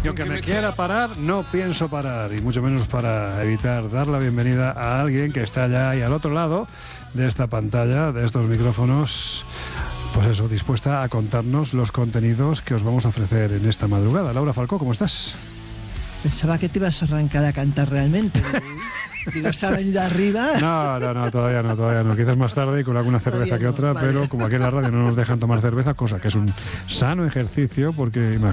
Y aunque me quiera parar, no pienso parar, y mucho menos para evitar dar la bienvenida a alguien que está allá y al otro lado de esta pantalla, de estos micrófonos, pues eso, dispuesta a contarnos los contenidos que os vamos a ofrecer en esta madrugada. Laura Falcó, ¿cómo estás? Pensaba que te ibas a arrancar a cantar realmente. Digo, ¿se ha venido arriba? No, todavía no. Quizás más tarde y con alguna cerveza que otra, vale. Pero como aquí en la radio no nos dejan tomar cerveza, cosa que es un sano ejercicio, porque